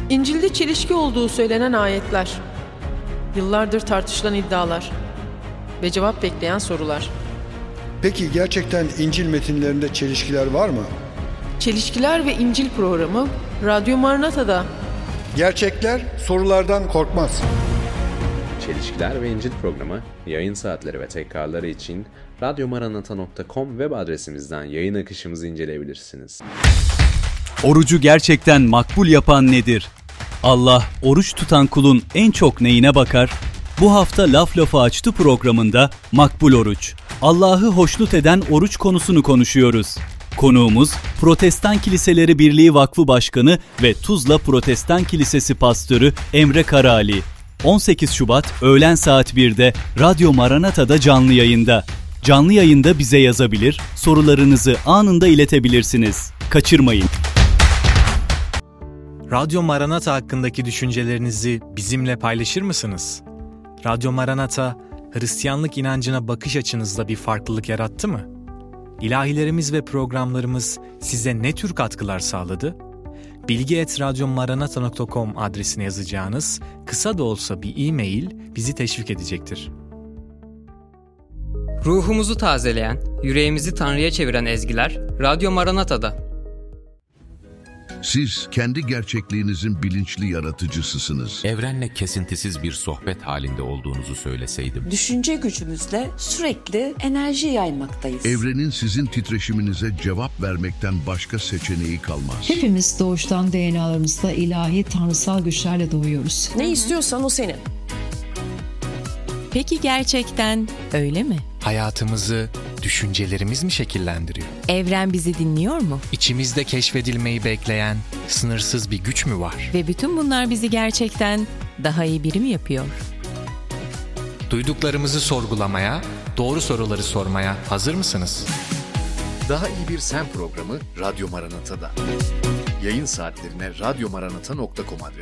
İncil'de çelişki olduğu söylenen ayetler, yıllardır tartışılan iddialar ve cevap bekleyen sorular. Peki gerçekten İncil metinlerinde çelişkiler var mı? Çelişkiler ve İncil programı Radyo Maranata'da. Gerçekler sorulardan korkmaz. Çelişkiler ve İncil programı yayın saatleri ve tekrarları için radyomaranata.com web adresimizden yayın akışımızı inceleyebilirsiniz. Orucu gerçekten makbul yapan nedir? Allah, oruç tutan kulun en çok neyine bakar? Bu hafta Laf Lafı Açtı programında makbul oruç, Allah'ı hoşnut eden oruç konusunu konuşuyoruz. Konuğumuz Protestan Kiliseleri Birliği Vakfı Başkanı ve Tuzla Protestan Kilisesi Pastörü Emre Karaali. 18 Şubat öğlen saat 1'de Radyo Maranata'da canlı yayında. Canlı yayında bize yazabilir, sorularınızı anında iletebilirsiniz. Kaçırmayın. Radyo Maranata hakkındaki düşüncelerinizi bizimle paylaşır mısınız? Radyo Maranata, Hristiyanlık inancına bakış açınızda bir farklılık yarattı mı? İlahilerimiz ve programlarımız size ne tür katkılar sağladı? bilgi@radyomaranata.com adresine yazacağınız kısa da olsa bir e-mail bizi teşvik edecektir. Ruhumuzu tazeleyen, yüreğimizi Tanrı'ya çeviren ezgiler Radyo Maranata'da. Siz kendi gerçekliğinizin bilinçli yaratıcısısınız. Evrenle kesintisiz bir sohbet halinde olduğunuzu söyleseydim. Düşünce gücümüzle sürekli enerji yaymaktayız. Evrenin sizin titreşiminize cevap vermekten başka seçeneği kalmaz. Hepimiz doğuştan DNA'larımızda ilahi tanrısal güçlerle doğuyoruz. Ne istiyorsan o senin. Peki gerçekten öyle mi? Hayatımızı düşüncelerimiz mi şekillendiriyor? Evren bizi dinliyor mu? İçimizde keşfedilmeyi bekleyen sınırsız bir güç mü var? Ve bütün bunlar bizi gerçekten daha iyi biri mi yapıyor? Duyduklarımızı sorgulamaya, doğru soruları sormaya hazır mısınız? Daha iyi bir sen programı Radyo Maranata'da. Yayın saatlerine radyomaranata.com adresi.